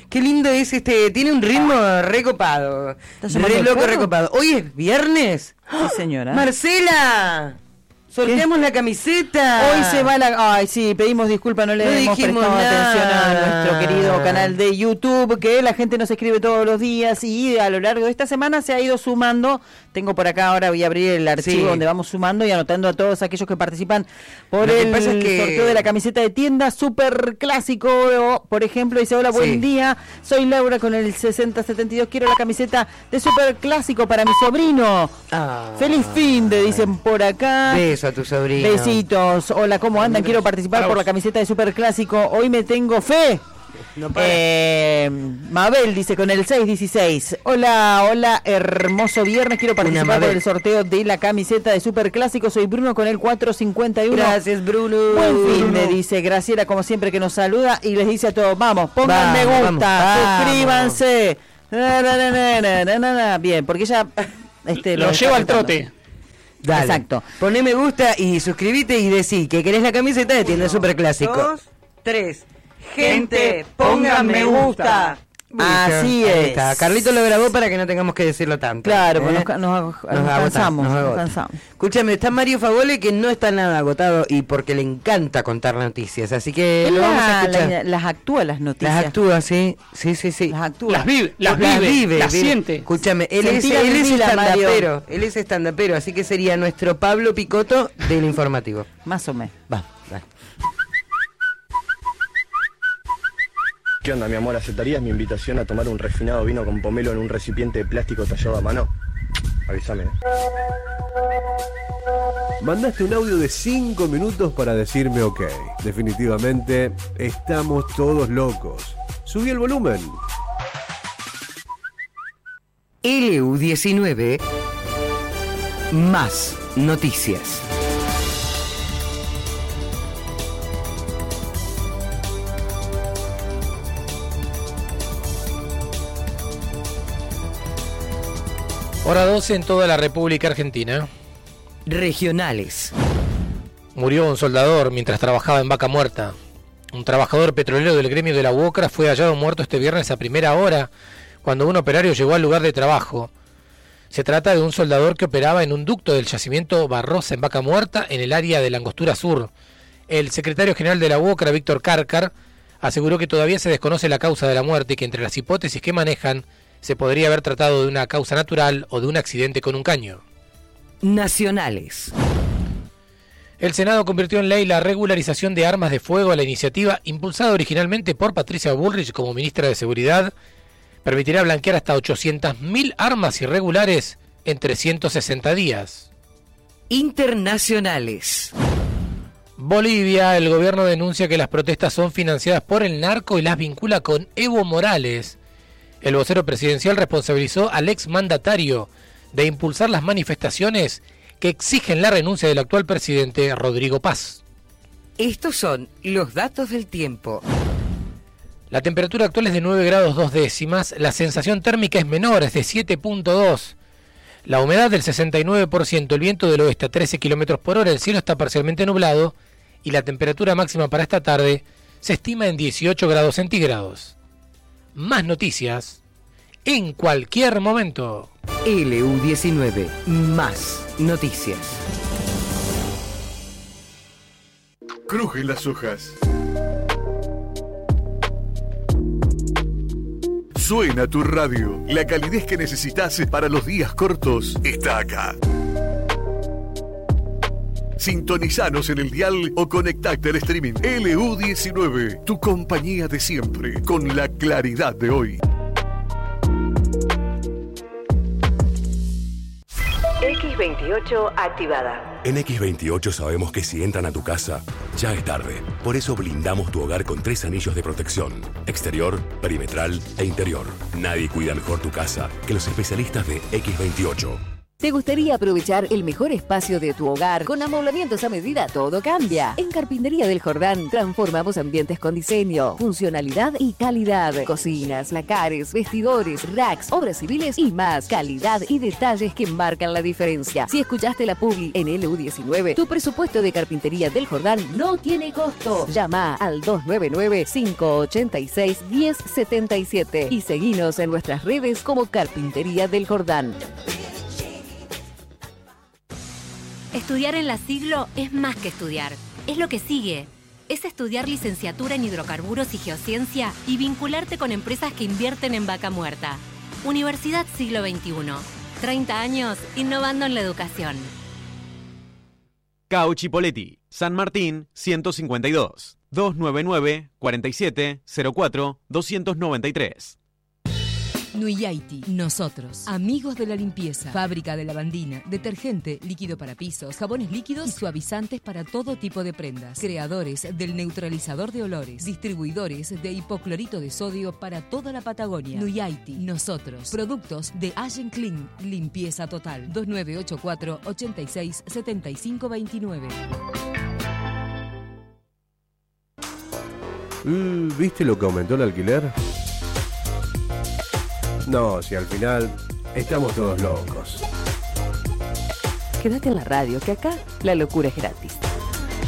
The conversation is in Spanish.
Qué lindo es tiene un ritmo recopado. Re loco recopado. Hoy es viernes. Sí, señora. Marcela, sorteamos la camiseta. Hoy se va Ay, sí, pedimos disculpas, no le hemos prestado atención a nuestro querido canal de YouTube, que la gente nos escribe todos los días y a lo largo de esta semana se ha ido sumando. Tengo por acá, ahora voy a abrir el archivo donde vamos sumando y anotando a todos aquellos que participan por el sorteo de la camiseta de tienda Super Clásico. Por ejemplo, dice: hola, buen día, soy Laura con el 6072, quiero la camiseta de Super Clásico para mi sobrino. Feliz fin de, dicen por acá. Beso a tu sobrino. Besitos. Hola, ¿cómo andan? Quiero participar por la camiseta de Super Clásico. Hoy me tengo fe. No Mabel dice con el 616: hola, hermoso viernes, quiero participar por el sorteo de la camiseta de Super Clásico. Soy Bruno con el 451. Gracias, Bruno. Buen fin, me dice Graciela, como siempre, que nos saluda y les dice a todos: vamos, pongan me gusta, suscríbanse. Bien, porque ella lo lleva al trote. Dale. Exacto. Poné me gusta y suscribite y decí que querés la camiseta de tienda Super Clásico. 2, 3. Gente, pongan me gusta. Así es. Carlito lo grabó para que no tengamos que decirlo tanto. Claro, nos cansamos. Escúchame, está Mario Favole, que no está nada agotado y porque le encanta contar noticias, así que lo vamos a escuchar. Las actúa las noticias. Las actúa, sí. Las actúa. Las vive, las siente. Escúchame, él es estandapero, así que sería nuestro Pablo Picotto del informativo. Más o menos. Va. ¿Qué onda, mi amor? ¿Aceptarías mi invitación a tomar un refinado vino con pomelo en un recipiente de plástico tallado a mano? Avísame. Mandaste un audio de 5 minutos para decirme ok. Definitivamente, estamos todos locos. Subí el volumen. LU19 Más noticias. Hora 12 en toda la República Argentina. Regionales. Murió un soldador mientras trabajaba en Vaca Muerta. Un trabajador petrolero del gremio de la UOCRA fue hallado muerto este viernes a primera hora, cuando un operario llegó al lugar de trabajo. Se trata de un soldador que operaba en un ducto del yacimiento Barrosa en Vaca Muerta, en el área de la Angostura Sur. El secretario general de la UOCRA, Víctor Cárcar, aseguró que todavía se desconoce la causa de la muerte y que entre las hipótesis que manejan se podría haber tratado de una causa natural o de un accidente con un caño. Nacionales. El Senado convirtió en ley la regularización de armas de fuego. La iniciativa, impulsada originalmente por Patricia Bullrich como ministra de Seguridad, permitirá blanquear hasta 800.000 armas irregulares en 360 días. Internacionales. Bolivia, el gobierno denuncia que las protestas son financiadas por el narco y las vincula con Evo Morales. El vocero presidencial responsabilizó al exmandatario de impulsar las manifestaciones que exigen la renuncia del actual presidente Rodrigo Paz. Estos son los datos del tiempo. La temperatura actual es de 9 grados 2 décimas, la sensación térmica es menor, es de 7.2. La humedad del 69%, el viento del oeste a 13 kilómetros por hora, el cielo está parcialmente nublado y la temperatura máxima para esta tarde se estima en 18 grados centígrados. Más noticias en cualquier momento. LU19 Más noticias. Crujen las hojas. Suena tu radio. La calidez que necesitas para los días cortos está acá. Sintonizanos en el dial o conectate al streaming. LU19, tu compañía de siempre, con la claridad de hoy. X28 activada. En X28 sabemos que si entran a tu casa, ya es tarde. Por eso blindamos tu hogar con 3 anillos de protección: exterior, perimetral e interior. Nadie cuida mejor tu casa que los especialistas de X28. ¿Te gustaría aprovechar el mejor espacio de tu hogar? Con amoblamientos a medida todo cambia. En Carpintería del Jordán transformamos ambientes con diseño, funcionalidad y calidad. Cocinas, lacares, vestidores, racks, obras civiles y más. Calidad y detalles que marcan la diferencia. Si escuchaste la publi en LU19, tu presupuesto de Carpintería del Jordán no tiene costo. Llama al 299-586-1077 y seguinos en nuestras redes como Carpintería del Jordán. Estudiar en la Siglo es más que estudiar, es lo que sigue. Es estudiar licenciatura en hidrocarburos y geociencia y vincularte con empresas que invierten en vaca muerta. Universidad Siglo XXI. 30 años innovando en la educación. Cauchi Poletti, San Martín 152, 299-4704-293. Nuyaiti, nosotros, amigos de la limpieza, fábrica de lavandina, detergente, líquido para pisos, jabones líquidos y suavizantes para todo tipo de prendas, creadores del neutralizador de olores, distribuidores de hipoclorito de sodio para toda la Patagonia. Nuyaiti, nosotros, productos de Allen Clean, limpieza total, 2984-867529. ¿Viste lo que aumentó el alquiler? No, si al final estamos todos locos. Quédate en la radio, que acá la locura es gratis.